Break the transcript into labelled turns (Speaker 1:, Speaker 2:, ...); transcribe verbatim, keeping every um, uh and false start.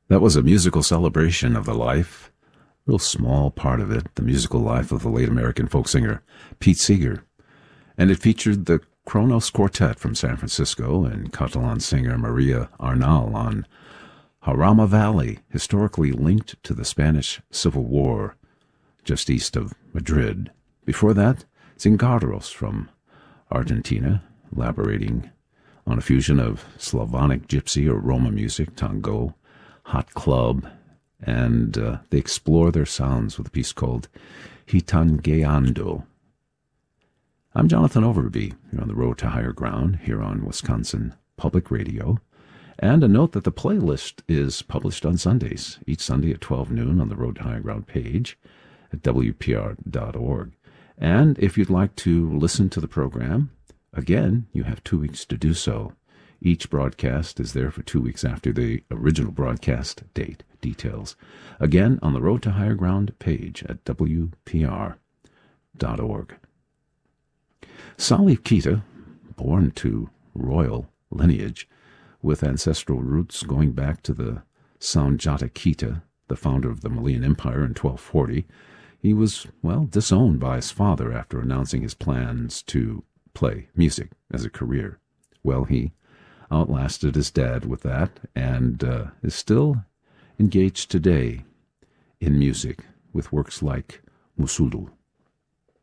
Speaker 1: That was a musical celebration of the life, a real small part of it, the musical life of the late American folk singer Pete Seeger. And it featured the Kronos Quartet from San Francisco and Catalan singer Maria Arnal on Jarama Valley, historically linked to the Spanish Civil War, just east of Madrid. Before that, Zingardos from Argentina, elaborating on a fusion of Slavonic gypsy or Roma music, tango, hot club, and uh, they explore their sounds with a piece called Hitangeando. I'm Jonathan Overby. You're on the road to higher ground here on Wisconsin Public Radio. And a note that the playlist is published on Sundays, each Sunday at twelve noon on the Road to Higher Ground page at W P R dot org. And if you'd like to listen to the program, again, you have two weeks to do so. Each broadcast is there for two weeks after the original broadcast date. Details, again, on the Road to Higher Ground page at W P R dot org. Salif Keita, born to royal lineage, with ancestral roots going back to the Sanjata Keita, the founder of the Malian Empire in twelve forty, he was, well, disowned by his father after announcing his plans to play music as a career. Well, he outlasted his dad with that and uh, is still engaged today in music with works like Musulu.